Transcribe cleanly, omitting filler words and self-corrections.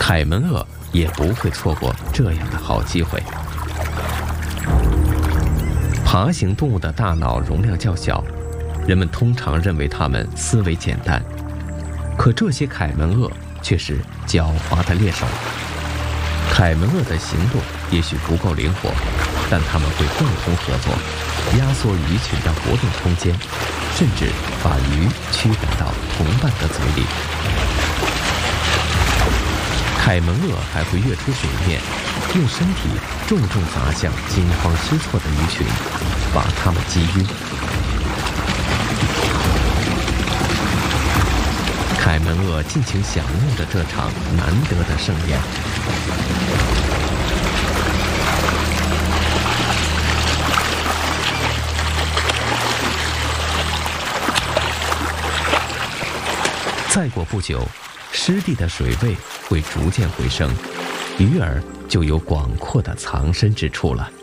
凯门鳄也不会错过这样的好机会。爬行动物的大脑容量较小，人们通常认为它们思维简单，可这些凯门鳄却是狡猾的猎手。凯门鳄的行动也许不够灵活，但它们会共同合作，压缩鱼群的活动空间，甚至把鱼驱赶到同伴的嘴里。凯门鳄还会跃出水面，用身体重重砸向惊慌失措的鱼群，把它们击晕。凯门鳄尽情享用着这场难得的盛宴。再过不久，湿地的水位会逐渐回升，鱼儿就有广阔的藏身之处了。